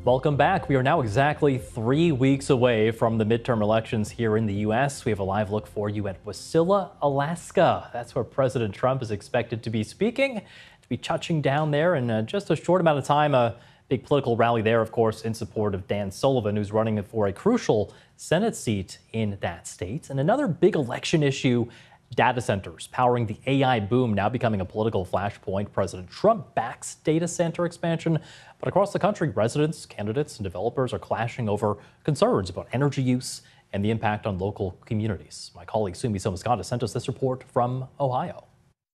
Welcome back. We are now exactly 3 weeks away from the midterm elections here in the U.S. We have a live look for you at Wasilla, Alaska. That's where President Trump is expected to be speaking, to be touching down there in just a short amount of time. A big political rally there, of course, in support of Dan Sullivan, who's running for a crucial Senate seat in that state. And another big election issue, data centers powering the AI boom, now becoming a political flashpoint. President Trump backs data center expansion, but across the country, residents, candidates, and developers are clashing over concerns about energy use and the impact on local communities. My colleague Sumi Somaskanda sent us this report from Ohio.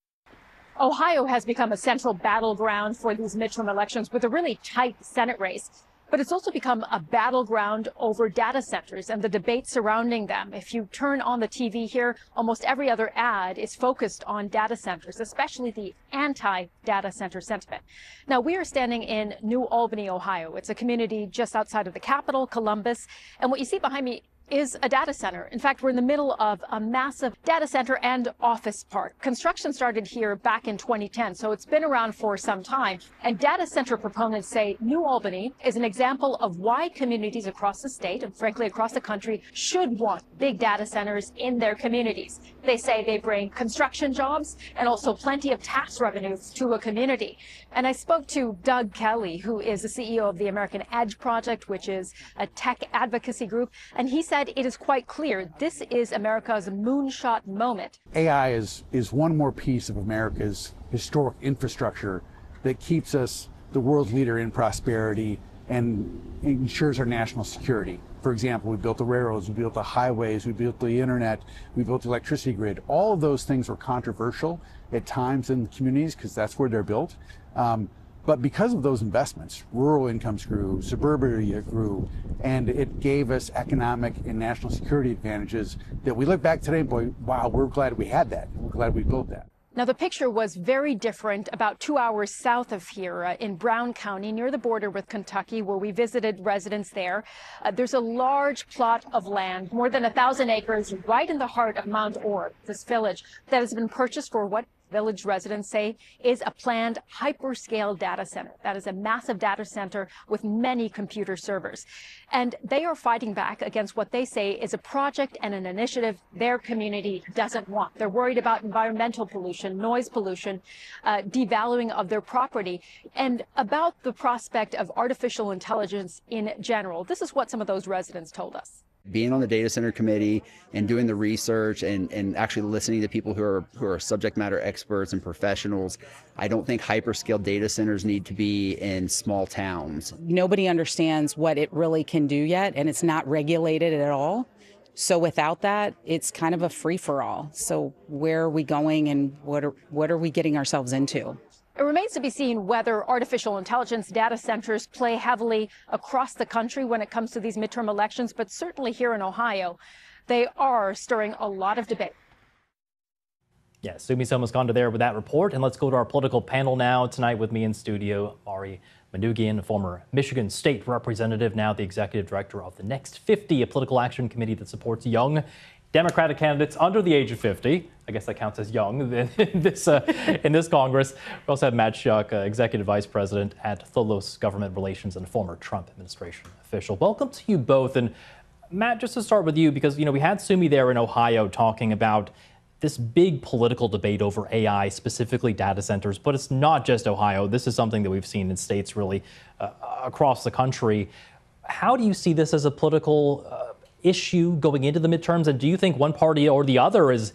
Ohio has become a central battleground for these midterm elections with a really tight Senate race. But it's also become a battleground over data centers and the debate surrounding them. If you turn on the TV here, almost every other ad is focused on data centers, especially the anti-data center sentiment. Now, we are standing in New Albany, Ohio. It's a community just outside of the capital, Columbus. And what you see behind me is a data center. In fact, we're in the middle of a massive data center and office park. Construction started here back in 2010, so it's been around for some time. And data center proponents say New Albany is an example of why communities across the state, and frankly across the country, should want big data centers in their communities. They say they bring construction jobs and also plenty of tax revenues to a community. And I spoke to Doug Kelly, who is the CEO of the American Edge Project, which is a tech advocacy group, and he said it is quite clear this is America's moonshot moment. AI is one more piece of America's historic infrastructure that keeps us the world leader in prosperity and ensures our national security. For example, we built the railroads, we built the highways, we built the internet, we built the electricity grid. All of those things were controversial at times in communities because that's where they're built. But because of those investments, rural incomes grew, suburbia grew, and it gave us economic and national security advantages that we look back today and boy, wow, we're glad we had that. We're glad we built that. Now, the picture was very different about 2 hours south of here in Brown County, near the border with Kentucky, where we visited residents there. There's a large plot of land, more than 1,000 acres, right in the heart of Mount Orb, this village, that has been purchased for what village residents say is a planned hyperscale data center. That is a massive data center with many computer servers. And they are fighting back against what they say is a project and an initiative their community doesn't want. They're worried about environmental pollution, noise pollution, devaluing of their property, and about the prospect of artificial intelligence in general. This is what some of those residents told us. Being on the data center committee and doing the research and actually listening to people who are subject matter experts and professionals, I don't think hyperscale data centers need to be in small towns. Nobody understands what it really can do yet, and it's not regulated at all. So without that, it's kind of a free-for-all. So where are we going and what are we getting ourselves into? It remains to be seen whether artificial intelligence data centers play heavily across the country when it comes to these midterm elections, but certainly here in Ohio, they are stirring a lot of debate. Yes, Sumi Somaskanda there with that report. And let's go to our political panel now. Tonight with me in studio, Mari Manoogian, a former Michigan State representative, now the executive director of the Next 50, a political action committee that supports young Democratic candidates under the age of 50. I guess that counts as young in this Congress. We also have Matt Schuck, Executive Vice President at Tholos Government Relations and former Trump administration official. Welcome to you both. And Matt, just to start with you, because we had Sumi there in Ohio talking about this big political debate over AI, specifically data centers. But it's not just Ohio. This is something that we've seen in states really across the country. How do you see this as a political issue going into the midterms? And do you think one party or the other is